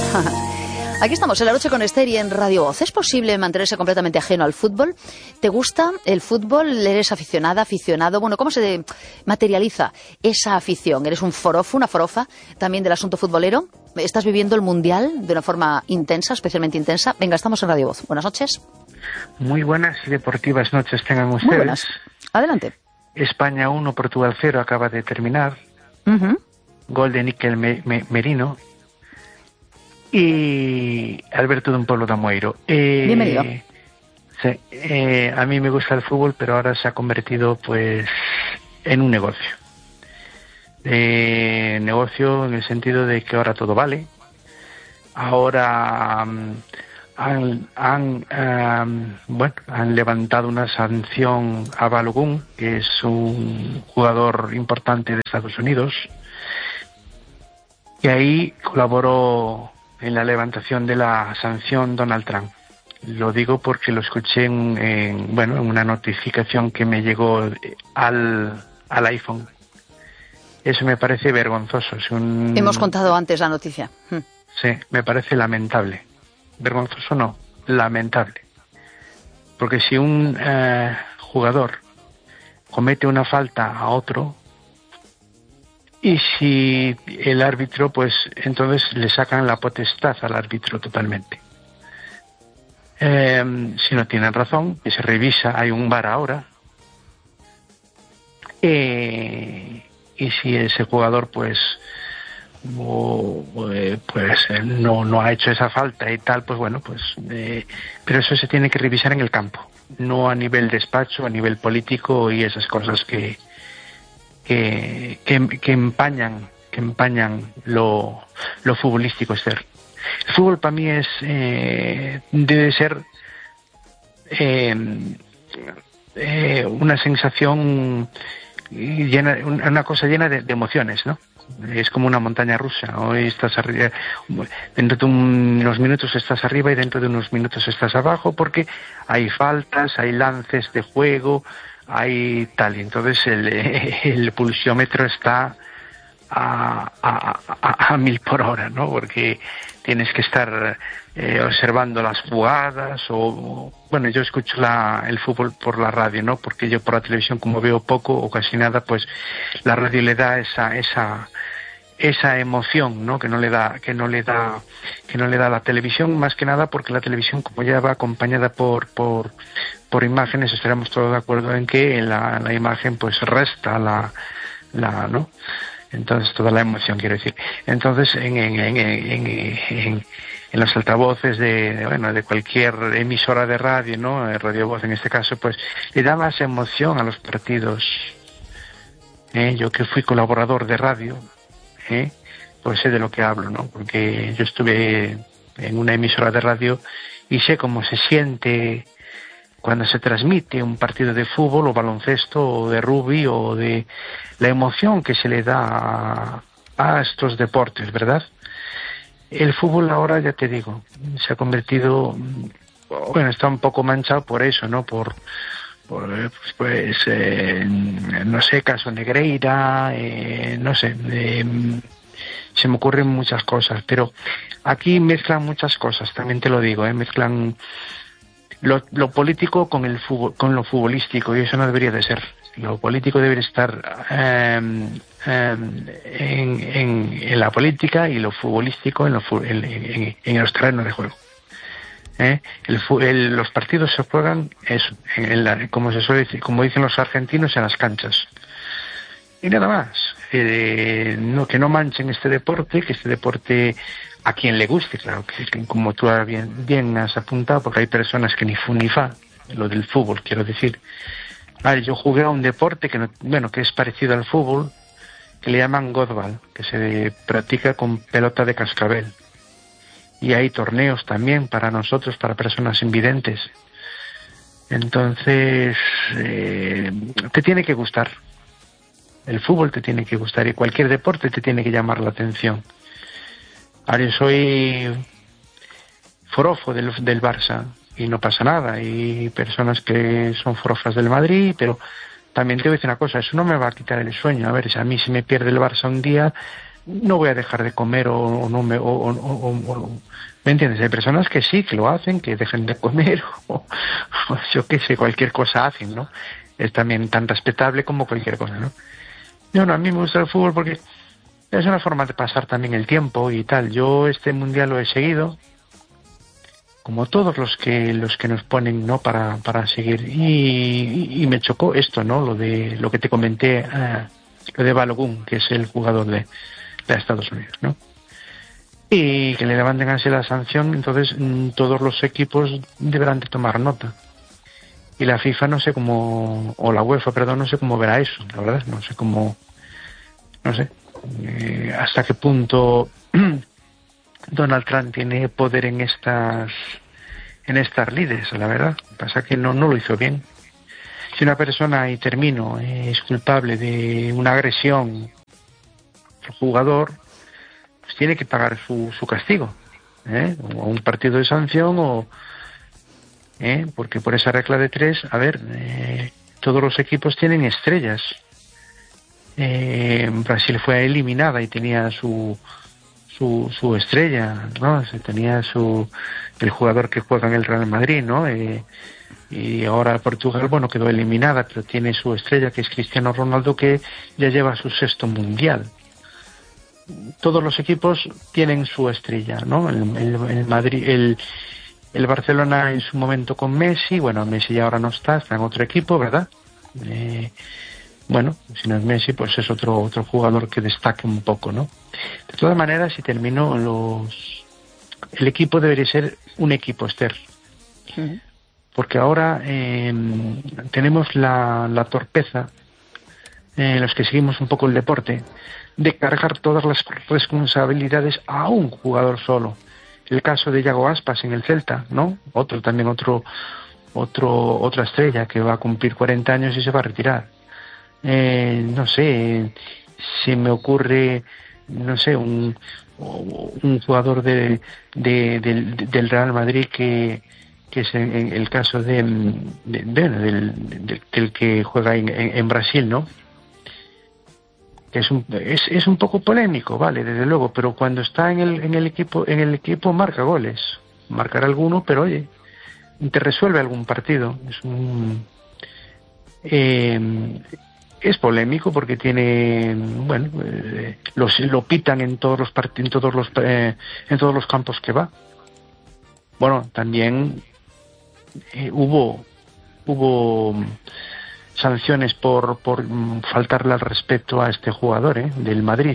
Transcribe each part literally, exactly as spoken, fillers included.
Aquí estamos, en La Noche con Esther y en Radio Voz. ¿Es posible mantenerse completamente ajeno al fútbol? ¿Te gusta el fútbol? ¿Eres aficionada, aficionado? Bueno, ¿cómo se materializa esa afición? ¿Eres un forofo, una forofa también del asunto futbolero? ¿Estás viviendo el Mundial de una forma intensa, especialmente intensa? Venga, estamos en Radio Voz. Buenas noches. Muy buenas y deportivas noches tengan ustedes. Muy buenas. Adelante. España uno, Portugal cero, acaba de terminar. Uh-huh. Gol de Níquel Me- Me- Merino. Y Alberto de un Pueblo de Amoeiro. Eh, Bienvenido. Sí, eh, a mí me gusta el fútbol, pero ahora se ha convertido pues en un negocio. Eh, negocio en el sentido de que ahora todo vale. Ahora um, han, han, um, bueno, han levantado una sanción a Balogun, que es un jugador importante de Estados Unidos, y ahí colaboró en la levantación de la sanción Donald Trump. Lo digo porque lo escuché en, en bueno en una notificación que me llegó al, al iPhone. Eso me parece vergonzoso. Es un... Hemos contado antes la noticia. Hmm. Sí, me parece lamentable. Vergonzoso no, lamentable. Porque si un eh, jugador comete una falta a otro, y si el árbitro, pues entonces le sacan la potestad al árbitro totalmente. Eh, si no tienen razón, que se revisa, hay un V A R ahora. Eh, y si ese jugador, pues, o, pues no no ha hecho esa falta y tal, pues bueno, pues, eh, pero eso se tiene que revisar en el campo, no a nivel despacho, a nivel político y esas cosas que Que, que, que empañan que empañan lo, lo futbolístico, Esther. El fútbol para mí es eh, debe ser eh, eh, una sensación llena, una cosa llena de, de emociones, ¿no? Es como una montaña rusa. Hoy estás arriba, dentro de unos minutos estás arriba y dentro de unos minutos estás abajo, porque hay faltas, hay lances de juego, hay tal, y entonces el, el pulsiómetro está a, a, a, a mil por hora, ¿no? Porque tienes que estar eh, observando las jugadas, o bueno, yo escucho la, el fútbol por la radio, ¿no? Porque yo por la televisión, como veo poco o casi nada, pues la radio le da esa esa esa emoción, ¿no? Que no le da que no le da que no le da la televisión, más que nada porque la televisión, como ya va acompañada por por por imágenes, estaremos todos de acuerdo en que la, la imagen pues resta la la no entonces toda la emoción, quiero decir. Entonces en en en en, en, en los altavoces de, de bueno de cualquier emisora de radio, no Radio Voz en este caso, pues le da más emoción a los partidos. ¿Eh? Yo que fui colaborador de radio, ¿eh? Pues sé de lo que hablo, ¿no? Porque yo estuve en una emisora de radio y sé cómo se siente cuando se transmite un partido de fútbol o baloncesto o de rugby, o de la emoción que se le da a, a estos deportes, ¿verdad? El fútbol ahora, ya te digo, se ha convertido, bueno, está un poco manchado por eso, ¿no? Por, por pues, pues eh, no sé, caso Negreira, eh, no sé, eh, se me ocurren muchas cosas, pero aquí mezclan muchas cosas, también te lo digo, ¿eh? Mezclan Lo, lo político con el fútbol, con lo futbolístico, y eso no debería de ser. Lo político debe estar eh, eh, en, en, en la política, y lo futbolístico en, lo, en, en, en los terrenos de juego. ¿Eh? El, el, los partidos se juegan eso, en la, como se suele decir, como dicen los argentinos, en las canchas. Y nada más. Eh, no, que no manchen este deporte, que este deporte a quien le guste, claro, que, que como tú bien, bien has apuntado, porque hay personas que ni fu ni fa, lo del fútbol, quiero decir. Vale, yo jugué a un deporte que no, bueno, que es parecido al fútbol, que le llaman godball, que se practica con pelota de cascabel. Y hay torneos también para nosotros, para personas invidentes. Entonces, eh, te tiene que gustar. El fútbol te tiene que gustar, y cualquier deporte te tiene que llamar la atención. Ahora yo soy forofo del, del Barça y no pasa nada. Hay personas que son forofas del Madrid, pero también te voy a decir una cosa, eso no me va a quitar el sueño. A ver, si a mí se me pierde el Barça un día, no voy a dejar de comer o, o no me o, o, o, o, ¿me entiendes? Hay personas que sí, que lo hacen, que dejen de comer o, o yo qué sé, cualquier cosa hacen, ¿no? Es también tan respetable como cualquier cosa, ¿no? Yo no, a mí me gusta el fútbol porque es una forma de pasar también el tiempo y tal. Yo este mundial lo he seguido, como todos los que los que nos ponen, ¿no? Para para seguir y, y, y me chocó esto, ¿no? Lo de lo que te comenté, uh, lo de Balogun, que es el jugador de, de Estados Unidos, ¿no? Y que le levanten así la sanción, entonces mmm, todos los equipos deberán de tomar nota. Y la FIFA no sé cómo, o la UEFA, perdón, no sé cómo verá eso, la verdad, no sé cómo, no sé, eh, hasta qué punto Donald Trump tiene poder en estas, en estas lides, la verdad. Pasa que no, no lo hizo bien. Si una persona, y termino, es culpable de una agresión al jugador, pues tiene que pagar su, su castigo, ¿eh? O un partido de sanción o... ¿Eh? Porque por esa regla de tres, a ver, eh, todos los equipos tienen estrellas. Eh, Brasil fue eliminada y tenía su su, su estrella, ¿no? Tenía su el jugador que juega en el Real Madrid, ¿no? Eh, y ahora Portugal, bueno, quedó eliminada, pero tiene su estrella, que es Cristiano Ronaldo, que ya lleva su sexto mundial. Todos los equipos tienen su estrella, ¿no? El, el, el Madrid, el El Barcelona en su momento con Messi, bueno, Messi ya ahora no está, está en otro equipo, ¿verdad? Eh, bueno, si no es Messi, pues es otro otro jugador que destaque un poco, ¿no? De todas maneras, si termino, los el equipo debería ser un equipo, Esther. Sí. Porque ahora eh, tenemos la, la torpeza, eh, los que seguimos un poco el deporte, de cargar todas las responsabilidades a un jugador solo. El caso de Iago Aspas en el Celta, ¿no? Otro también, otro, otro, otra estrella que va a cumplir cuarenta años y se va a retirar. Eh, no sé, se me ocurre, no sé, un, un jugador de, de, de, del Real Madrid que, que es el, el caso de, de, de del, del, del que juega en, en Brasil, ¿no? Es un, es, es un poco polémico, vale, desde luego, pero cuando está en el, en el equipo, en el equipo marca goles, marcará alguno, pero oye, te resuelve algún partido. Es un, eh, es polémico porque tiene, bueno, eh, los, lo pitan en todos los part- en todos los eh, en todos los campos que va. Bueno, también eh, hubo hubo sanciones por, por faltarle al respeto a este jugador, ¿eh? Del Madrid.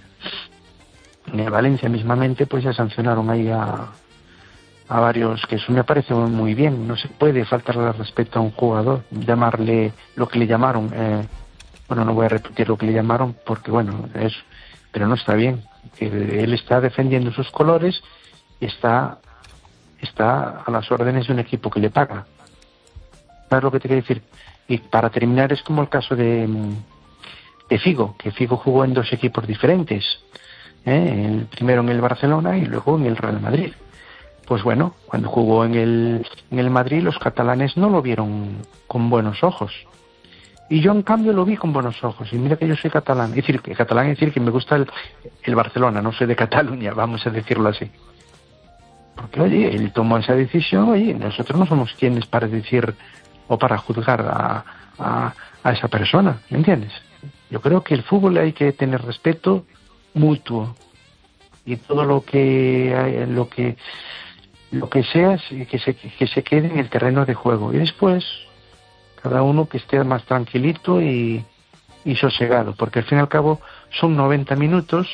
En el Valencia mismamente pues ya sancionaron ahí a, a varios, que eso me parece muy bien. No se puede faltarle al respeto a un jugador, llamarle lo que le llamaron, eh, bueno, no voy a repetir lo que le llamaron porque bueno, es, pero no está bien, que él está defendiendo sus colores y está, está a las órdenes de un equipo que le paga. ¿Sabes lo que te quiero decir? Y para terminar, es como el caso de, de Figo, que Figo jugó en dos equipos diferentes, ¿eh? El primero en el Barcelona y luego en el Real Madrid. Pues bueno, cuando jugó en el, en el Madrid, los catalanes no lo vieron con buenos ojos. Y yo, en cambio, lo vi con buenos ojos. Y mira que yo soy catalán. Es decir, que catalán es decir que me gusta el, el Barcelona, no soy de Cataluña, vamos a decirlo así. Porque, oye, él tomó esa decisión, oye, nosotros no somos quienes para decir o para juzgar a, a, a esa persona, ¿me entiendes? Yo creo que el fútbol hay que tener respeto mutuo y todo lo que lo que lo que sea que se que se quede en el terreno de juego y después cada uno que esté más tranquilito y, y sosegado, porque al fin y al cabo son noventa minutos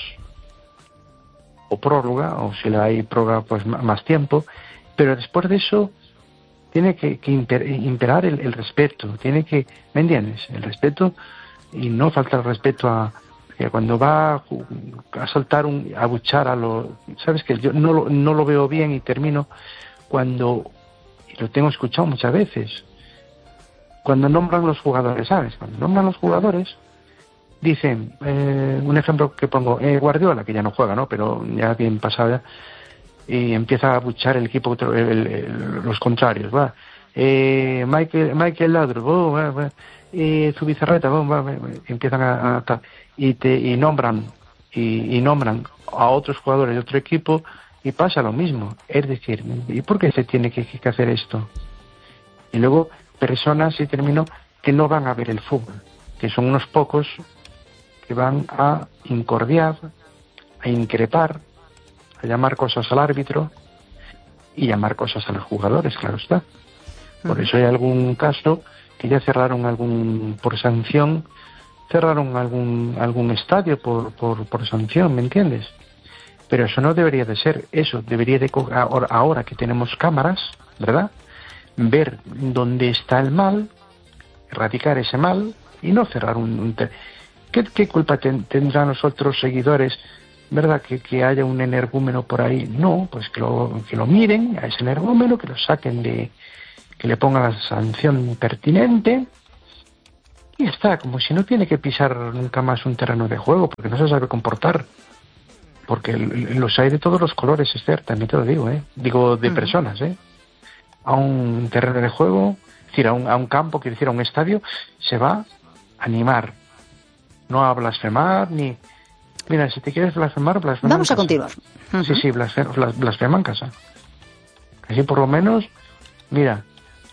o prórroga, o si la hay prórroga pues más tiempo, pero después de eso tiene que, que imper, imperar el, el respeto, tiene que, ¿me entiendes? El respeto y no falta el respeto a que cuando va a, a saltar un, a buchar a lo, sabes que yo no lo, no lo veo bien y termino cuando, y lo tengo escuchado muchas veces, cuando nombran los jugadores, ¿sabes? Cuando nombran los jugadores dicen, eh, un ejemplo que pongo, eh, Guardiola, que ya no juega, ¿no? Pero ya bien pasado ya, y empieza a buchar el equipo, el, el, el, los contrarios, va. Eh, Michael, Michael Laudrup, oh, va, va. Eh, Zubizarreta, oh, va, va, va. Empiezan a, a, a y te y nombran y, y nombran a otros jugadores de otro equipo y pasa lo mismo. Es decir, ¿y por qué se tiene que, que hacer esto? Y luego personas, y termino, que no van a ver el fútbol, que son unos pocos que van a incordiar, a increpar, a llamar cosas al árbitro y llamar cosas a los jugadores, claro está. Por eso hay algún caso que ya cerraron algún, por sanción, cerraron algún algún estadio por, por, por sanción, ¿me entiendes? Pero eso no debería de ser, eso debería de, ahora, ahora que tenemos cámaras, ¿verdad?, ver dónde está el mal, erradicar ese mal y no cerrar un... un te- ¿Qué, ¿Qué culpa ten, tendrán los otros seguidores, verdad, que, que haya un energúmeno por ahí? No, pues que lo, que lo miren a ese energúmeno, que lo saquen de... que le pongan la sanción pertinente y está, como si no tiene que pisar nunca más un terreno de juego, porque no se sabe comportar. Porque los hay de todos los colores, Esther, también te lo digo, ¿eh? Digo, de uh-huh. personas, ¿eh? A un terreno de juego, es decir, a un, a un campo, quiero decir, a un estadio, se va a animar, no a blasfemar, ni... Mira, si te quieres blasfemar, blasfema. Vamos a continuar. Uh-huh. Sí, sí, blasfema, blasfema en casa. Así por lo menos, mira,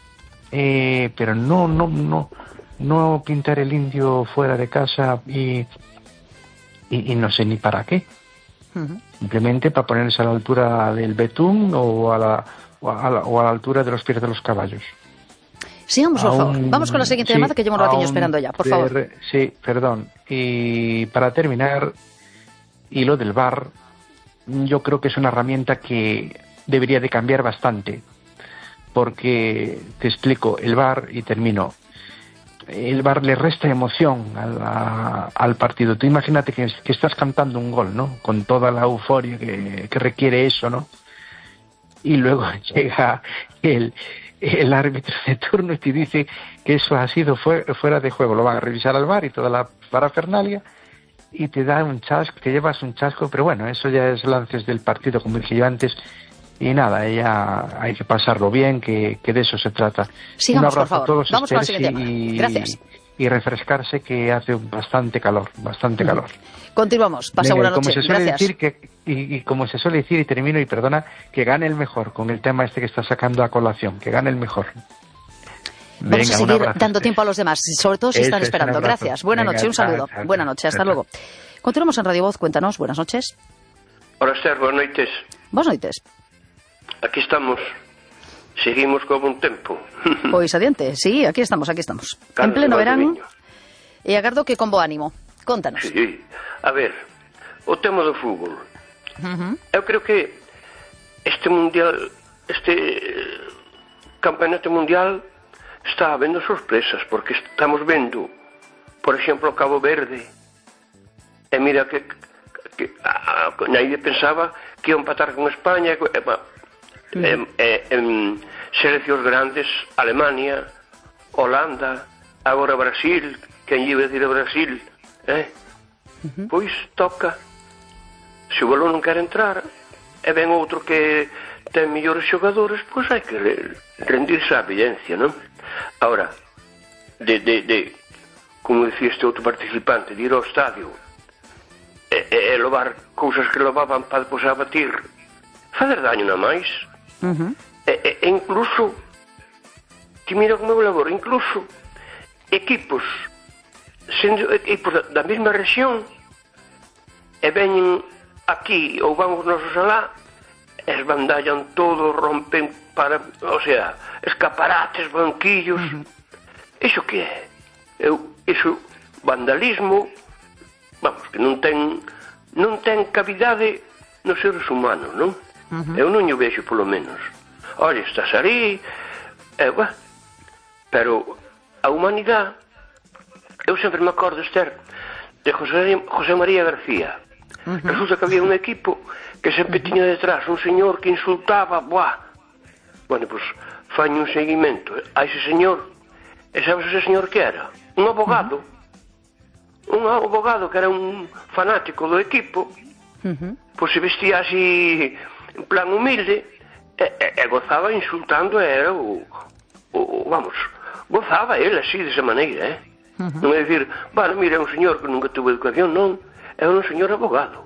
eh, pero no, no, no, no pintar el indio fuera de casa y, y, y no sé ni para qué. Uh-huh. Simplemente para ponerse a la altura del betún o a la, o a la, o a la altura de los pies de los caballos. Sigamos, por favor. Vamos con la siguiente sí, llamada, que llevo un ratillo esperando ya, por ter... favor. Sí, perdón. Y para terminar, y lo del V A R, yo creo que es una herramienta que debería de cambiar bastante. Porque, te explico, el V A R, y termino, el V A R le resta emoción a la, al partido. Tú imagínate que, que estás cantando un gol, ¿no? Con toda la euforia que, que requiere eso, ¿no? Y luego llega el, el árbitro de turno y te dice que eso ha sido fuera de juego. Lo van a revisar al V A R y toda la parafernalia y te da un chasco, te llevas un chasco, pero bueno, eso ya es lances del partido, como dije yo antes. Y nada, ya hay que pasarlo bien, que, que de eso se trata. Sigamos, un abrazo por favor. a todos. Vamos con el siguiente tema. Y, gracias. Y refrescarse, que hace bastante calor, bastante calor. Continuamos. Pasa buena noche. Como se suele gracias. decir, que, y, y como se suele decir, y termino, y perdona, que gane el mejor con el tema este que está sacando a colación, que gane el mejor. Vamos Venga, a seguir dando tiempo a los demás, sobre todo si están esperando. Gracias. Buena Venga, noche, un saludo. Gracias. Buena noche, hasta luego. Continuamos en Radio Voz, cuéntanos. Buenas noches. Hola, Esther, buenas noches. Buenas noches. Aquí estamos. Seguimos con un tempo. Pois adiante, sí, aquí estamos, aquí estamos. En pleno verano. E agardo que con bo ánimo. Contanos. Sí, a ver, o tema do fútbol. Uh-huh. Eu creo que este mundial, este campeonato mundial está habendo sorpresas, porque estamos vendo, por exemplo, Cabo Verde. E mira que, que a, a, nadie pensaba que iba a empatar con España. E, Uh-huh. En, en seleccións grandes, Alemania, Holanda, agora Brasil, quen iba a decir a Brasil, eh? Uh-huh. Pois toca. Se o balón non quer entrar, e ven outro que ten mellores xogadores, pois hai que rendirse á evidencia, non? Ahora, de, de, de como decía este outro participante, de ir ao estadio e, e, e levar cousas que levaban para depois abatir, fazer daño na máis. Uh-huh. E, e, e incluso que mira como eu laboro, incluso equipos sendo equipos da, da mesma rexión e veñen aquí ou vamos nosos alá, esbandallan todo, rompen para, o sea, escaparates, banquillos. Uh-huh. Iso que é? Eu, iso, vandalismo, vamos, que non ten non ten cavidade nos seres humanos, non? Uh-huh. Eu non o vexo, polo menos. Olha, estás ali, eh, bah, pero a humanidade, eu sempre me acordo, Esther, de José, José María García. Uh-huh. Resulta que había un equipo que sempre uh-huh. tiña detrás un señor que insultaba, buah. Bueno, pois, pues, faño un seguimento a ese señor. E sabes ese señor que era? Un abogado. Uh-huh. Un abogado que era un fanático do equipo. Uh-huh. Pois se vestía así en plan humilde e, e, e gozaba insultando, era o, o, vamos, gozaba ele así, desa maneira, eh? Uh-huh. Non é dicir, bueno, mira, é un señor que nunca tuvo educación, non, é un señor abogado.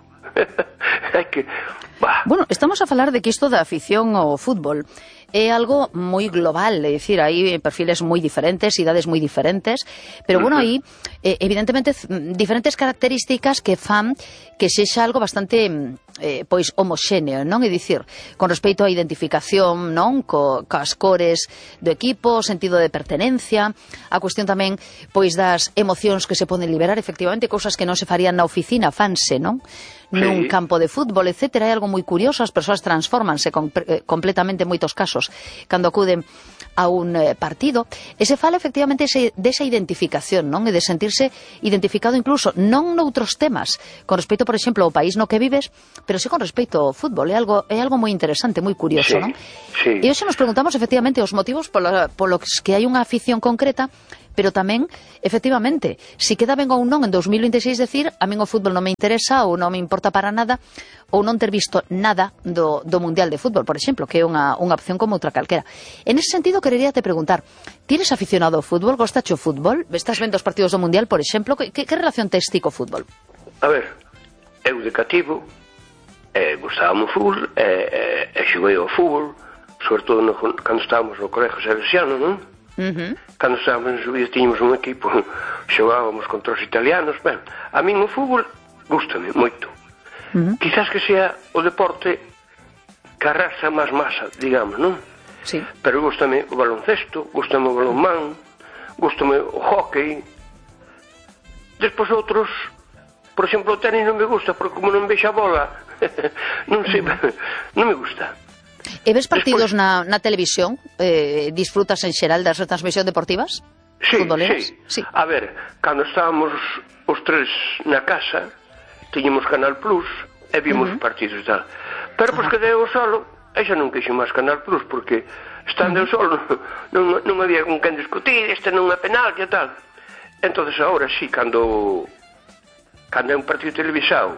É que, bah. Bueno, estamos a falar de que isto da afición ao fútbol é algo moi global, é dicir, hai perfiles moi diferentes, idades moi diferentes, pero bueno, hai eh, evidentemente diferentes características que fan que sexa algo bastante eh, pois homoxéneo, non? É dicir, con respecto á identificación, non? Co, cas cores do equipo, sentido de pertenencia, a cuestión tamén pois das emocións que se poden liberar, efectivamente, cousas que non se farían na oficina, fanse, non? Nun Sí. campo de fútbol, etcétera, é algo moi curioso, as persoas transfórmanse com, eh, completamente en moitos casos cando acuden a un eh, partido, e se fala efectivamente ese, desa identificación, non? E de sentirse identificado incluso non noutros temas, con respecto, por exemplo, ao país no que vives, pero sí con respecto ao fútbol, é algo, é algo moi interesante, moi curioso, Sí, non? sí. E hoxe nos preguntamos efectivamente os motivos polo, polos que hai unha afición concreta, pero tamén, efectivamente, si queda ben ou non en dos mil veintiséis decir a min o fútbol non me interesa ou non me importa para nada ou non ter visto nada do, do Mundial de Fútbol, por exemplo, que é unha, unha opción como outra calquera. En ese sentido, querería te preguntar, tienes aficionado ao fútbol? Gostache o fútbol? Estás vendo os partidos do Mundial, por exemplo? Que, que, que relación tes ti co fútbol? A ver, eu de cativo eh, gustábamos o fútbol e eh, eh, xoguei ao fútbol, sobre todo no, cando estábamos no colegio salesiano, non? Uh-huh. Cando estábamos en Subias tiñamos un equipo, xogábamos contra os italianos. Ben, a min o fútbol gústame moito. Uh-huh. Quizás que sea o deporte que arrasa máis masa, digamos, non? Sí. Pero gústame o baloncesto, gústame o balonmán, gústame o hóquei. Despois outros, por exemplo, o tenis non me gusta, porque como non vexo a bola, non sei, non me gusta. E ves partidos Despois, na, na televisión? Eh, disfrutas en xeral das retransmisións deportivas? Sí, Futboleras? sí. A ver, cando estábamos os tres na casa, tiñamos Canal Plus e vimos uh-huh. partidos e tal. Pero pois uh-huh. que deu solo, e xa non quixo máis Canal Plus, porque estando uh-huh. solo non, non había con quen discutir, este non é penalti e tal. Entonces agora sí, cando cando é un partido televisado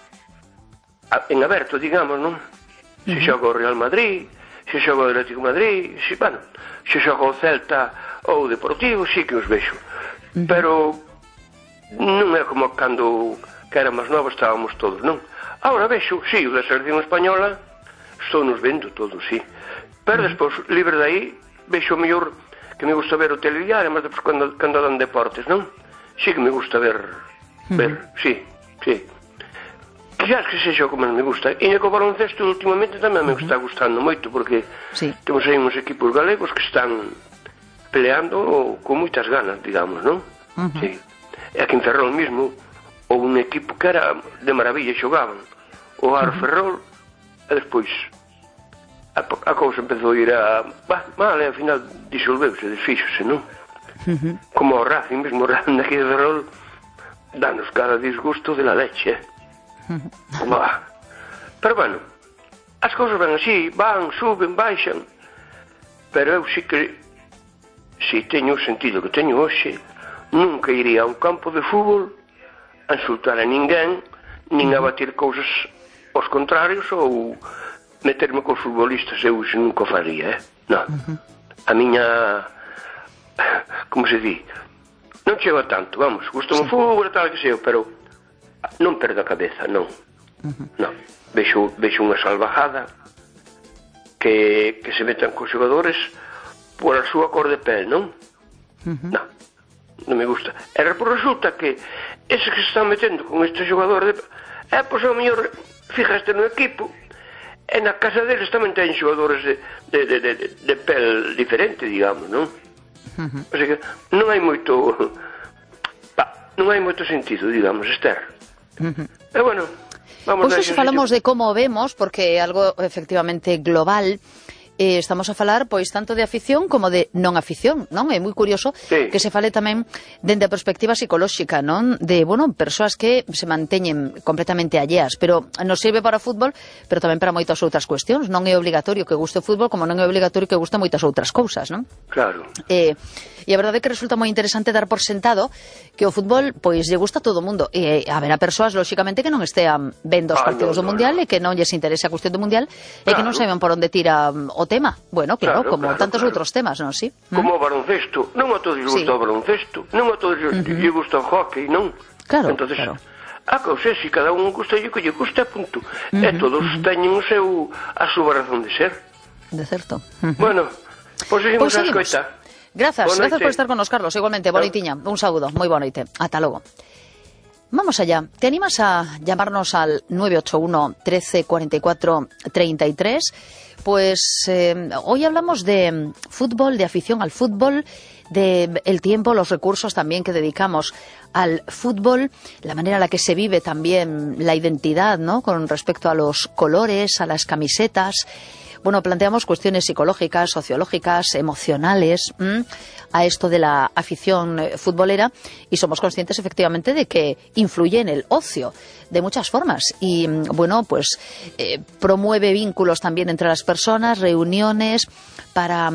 en aberto, digamos, non? Se uh-huh. xoga o Real Madrid, se xoga o Atlético Madrid, se, bueno, se xoga o Celta ou o Deportivo, sí que os vexo. Uh-huh. Pero non é como cando que era máis novo estábamos todos, non? Agora vexo, sí, o da selección española estou nos vendo todos, sí. Pero uh-huh. despois, libre de aí, vexo o mellor que me gusta ver o telediario, mas despois cando, cando dan deportes, non? Sí que me gusta ver, uh-huh. ver, sí, sí. Quizás que sexa o que máis me gusta. E co baloncesto últimamente tamén me está gustando moito, porque sí. temos aí uns equipos galegos que están peleando con moitas ganas, digamos, non? Uh-huh. Sí. E aquí en Ferrol mismo houve un equipo que era de maravilla, xogaban o Ar uh-huh. Ferrol, e despois a, a cousa empezou a ir a bah, mal, e ao final disolveuse, desfíxose, non? Uh-huh. Como o Racing mesmo, o Racing daqui de Ferrol danos cada disgusto de la leche, eh? Bah. Pero bueno, as cousas van así, van, suben, baixan, pero eu sí que si teño o sentido que teño hoxe, nunca iría a un campo de fútbol a insultar a ninguén, nin a batir cousas aos contrarios ou meterme cos futbolistas. Eu iso nunca faría, eh? Non. A miña, como se di, non chego a tanto, vamos, gustame o fútbol e tal que sei, pero non perdo a cabeza, non. Uh-huh. Non. Vexo, vexo unha salvajada que, que se metan cos xogadores por a súa cor de pel, non? Uh-huh. Non. Non me gusta. E por resulta que ese que se están metendo con este xogador de... É, pois, ao mellor, fijaste no equipo, e na casa deles tamén ten xogadores de, de, de, de, de pel diferente, digamos, non? Uh-huh. O sea que non hai moito... Pa, non hai moito sentido, digamos, Esther. Uh-huh. E bueno, vamos pois hoxe falamos de como o vemos, porque é algo efectivamente global. Eh, estamos a falar pois tanto de afición como de non afición, non? É moi curioso sí. que se fale tamén dende a perspectiva psicolóxica, non? De, bueno, persoas que se manteñen completamente alleas, pero nos sirve para o fútbol, pero tamén para moitas outras cuestións. Non é obligatorio que guste o fútbol, como non é obligatorio que guste moitas outras cousas, non? Claro. Eh, e a verdade é que resulta moi interesante dar por sentado que o fútbol, pois, lle gusta a todo o mundo. E haberá persoas, lóxicamente, que non estean vendo os ah, partidos no, do no, Mundial no. e que non lles interese a cuestión do Mundial claro. E que non saiban por onde tira o tema. Bueno, claro, claro como claro, tantos claro. outros temas, non? Sí. Como o baloncesto, non a todos lle gusta sí. o baloncesto, non a todos lle uh-huh. gusta o hockey, non? Claro, entonces, claro. A cousa, se cada un gusta lle que lle gusta, punto. Uh -huh, e todos uh -huh. teñen o seu, a súa razón de ser. De certo. Uh -huh. Bueno, pois seguimos, pues seguimos. a escoita. Gracias, gracias por estar con nos, Carlos. Igualmente, bonitiña. Un saludo, moi bonite. Ata logo. Vamos allá. ¿Te animas a llamarnos al nueve ocho uno, trece, cuarenta y cuatro, treinta y tres? Pues eh, hoy hablamos de fútbol, de afición al fútbol, de el tiempo, los recursos también que dedicamos al fútbol, la manera en la que se vive también la identidad, ¿no?, con respecto a los colores, a las camisetas. Bueno, planteamos cuestiones psicológicas, sociológicas, emocionales ¿m? a esto de la afición futbolera, y somos conscientes efectivamente de que influye en el ocio de muchas formas y, bueno, pues eh, promueve vínculos también entre las personas, reuniones para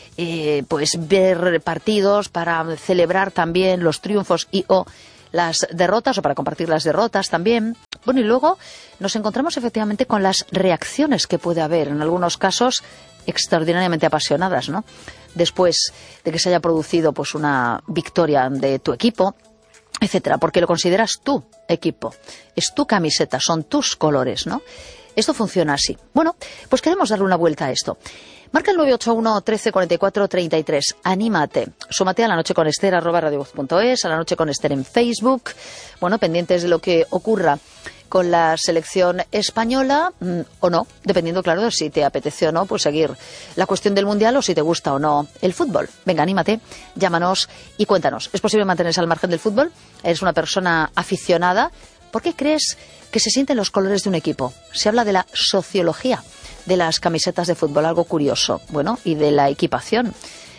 eh, pues ver partidos, para celebrar también los triunfos y o las derrotas, o para compartir las derrotas también. Bueno, y luego nos encontramos efectivamente con las reacciones que puede haber, en algunos casos extraordinariamente apasionadas, ¿no?, después de que se haya producido pues una victoria de tu equipo, etcétera, porque lo consideras tu equipo, es tu camiseta, son tus colores, ¿no? Esto funciona así. Bueno, pues queremos darle una vuelta a esto. Marca el nueve ocho uno, trece, cuarenta y cuatro, treinta y tres. Anímate. Súmate a La Noche con Ester, arroba radiovoz punto es, a La Noche con Ester en Facebook. Bueno, pendientes de lo que ocurra con la selección española, mmm, o no, dependiendo, claro, de si te apetece o no, pues seguir la cuestión del Mundial, o si te gusta o no el fútbol. Venga, anímate, llámanos y cuéntanos. ¿Es posible mantenerse al margen del fútbol? ¿Eres una persona aficionada? ¿Por qué crees que se sienten los colores de un equipo? Se habla de la sociología de las camisetas de fútbol, algo curioso, bueno, y de la equipación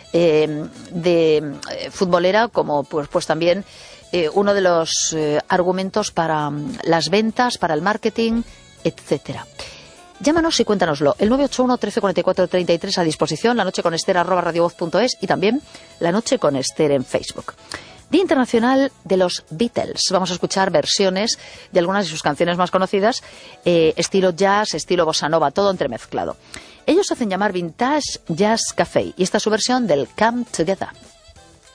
eh, de eh, futbolera como pues, pues también eh, uno de los eh, argumentos para um, las ventas, para el marketing, etcétera. Llámanos y cuéntanoslo. El nueve ocho uno, trece, cuarenta y cuatro, treinta y tres a disposición, La Noche con Ester, arroba radiovoz punto es, y también La Noche con Ester en Facebook. Día Internacional de los Beatles. Vamos a escuchar versiones de algunas de sus canciones más conocidas, eh, estilo jazz, estilo bossa nova, todo entremezclado. Ellos se hacen llamar Vintage Jazz Café, y esta es su versión del Come Together.